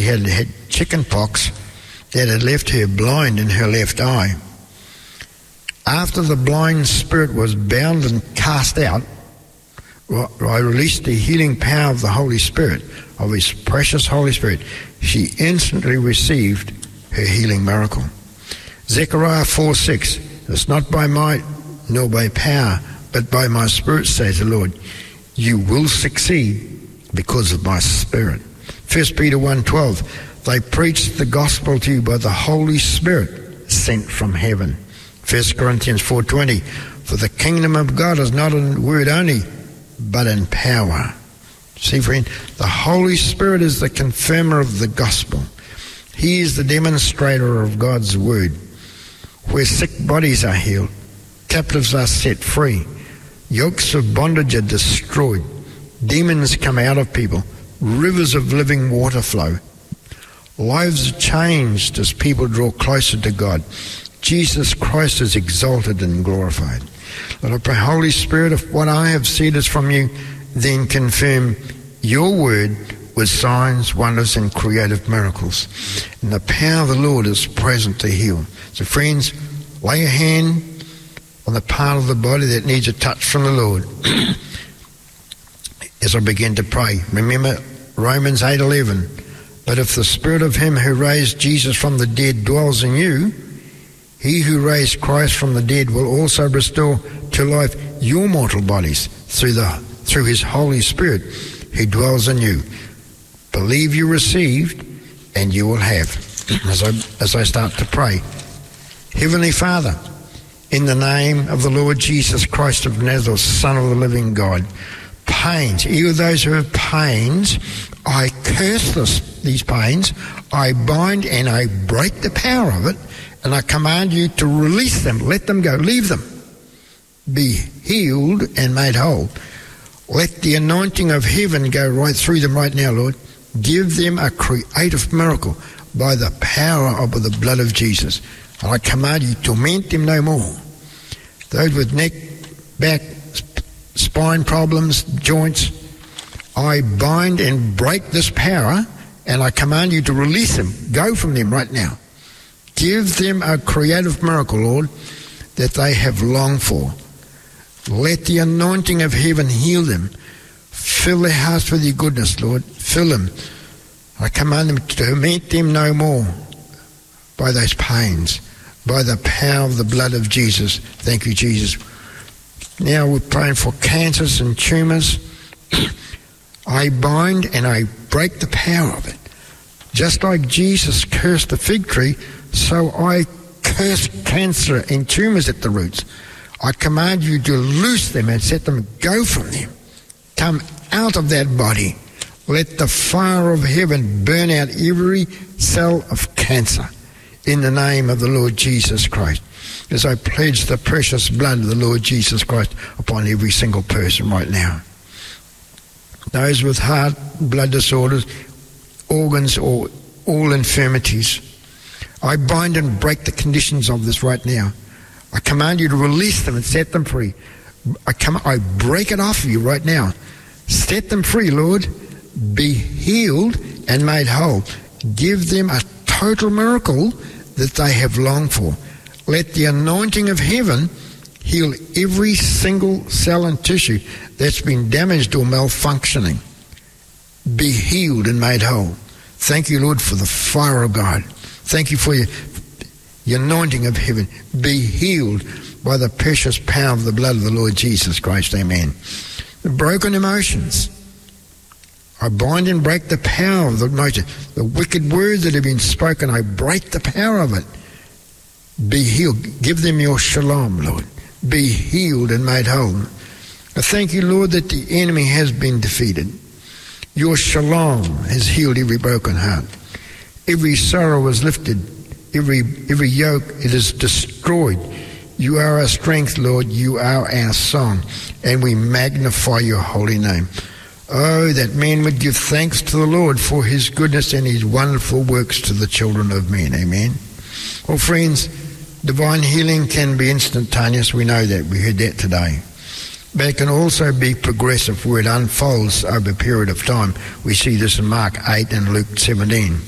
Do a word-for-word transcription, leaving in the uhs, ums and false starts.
had had chicken pox that had left her blind in her left eye. After the blind spirit was bound and cast out, I released the healing power of the Holy Spirit, of His precious Holy Spirit. She instantly received her healing miracle. Zechariah four six, it's not by might nor by power, but by my Spirit, says the Lord. You will succeed because of my Spirit. First Peter one twelve, they preached the gospel to you by the Holy Spirit sent from heaven. First Corinthians four twenty, for the kingdom of God is not in word only, but in power. See, friend, the Holy Spirit is the confirmer of the gospel. He is the demonstrator of God's word. Where sick bodies are healed, captives are set free, yokes of bondage are destroyed, demons come out of people, rivers of living water flow. Lives are changed as people draw closer to God. Jesus Christ is exalted and glorified. Lord, I pray, Holy Spirit, if what I have said is from you, then confirm your word with signs, wonders, and creative miracles. And the power of the Lord is present to heal. So friends, lay your hand on the part of the body that needs a touch from the Lord. As I begin to pray, remember Romans eight eleven. But if the Spirit of Him who raised Jesus from the dead dwells in you, He who raised Christ from the dead will also restore to life your mortal bodies through the through His Holy Spirit who dwells in you. Believe you received, and you will have. As I as I start to pray, Heavenly Father, in the name of the Lord Jesus Christ of Nazareth, Son of the living God, pains, even those who have pains, I curse this, these pains, I bind and I break the power of it, and I command you to release them, let them go, leave them. Be healed and made whole. Let the anointing of heaven go right through them right now, Lord. Give them a creative miracle by the power of the blood of Jesus. And I command you, torment them no more. Those with neck, back, spine problems, joints, I bind and break this power, and I command you to release them. Go from them right now. Give them a creative miracle, Lord, that they have longed for. Let the anointing of heaven heal them. Fill their hearts with your goodness, Lord. Fill them. I command them to torment them no more by those pains, by the power of the blood of Jesus. Thank you, Jesus. Now we're praying for cancers and tumours. I bind and I break the power of it. Just like Jesus cursed the fig tree, so I curse cancer and tumours at the roots. I command you to loose them and set them go from them. Come out of that body. Let the fire of heaven burn out every cell of cancer in the name of the Lord Jesus Christ. As I pledge the precious blood of the Lord Jesus Christ upon every single person right now. Those with heart, blood disorders, organs, or all infirmities, I bind and break the conditions of this right now. I command you to release them and set them free. I come, I break it off of you right now. Set them free, Lord. Be healed and made whole. Give them a total miracle that they have longed for. Let the anointing of heaven heal every single cell and tissue that's been damaged or malfunctioning. Be healed and made whole. Thank you, Lord, for the fire of God. Thank you for your, your anointing of heaven. Be healed by the precious power of the blood of the Lord Jesus Christ. Amen. The broken emotions, I bind and break the power of the emotion. The wicked words that have been spoken, I break the power of it. Be healed. Give them your shalom, Lord. Be healed and made whole. I thank you, Lord, that the enemy has been defeated. Your shalom has healed every broken heart. Every sorrow is lifted. Every every yoke, it is destroyed. You are our strength, Lord. You are our song. And we magnify your holy name. Oh, that men would give thanks to the Lord for his goodness and his wonderful works to the children of men. Amen. Well, friends, divine healing can be instantaneous. We know that. We heard that today. But it can also be progressive, where it unfolds over a period of time. We see this in Mark eight and Luke seventeen.